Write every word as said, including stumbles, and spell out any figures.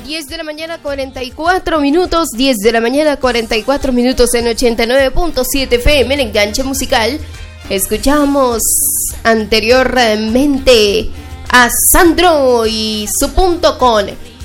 diez de la mañana, cuarenta y cuatro minutos. diez de la mañana, cuarenta y cuatro minutos en ochenta y nueve punto siete F M, el enganche musical. Escuchamos anteriormente a Sandro y su punto con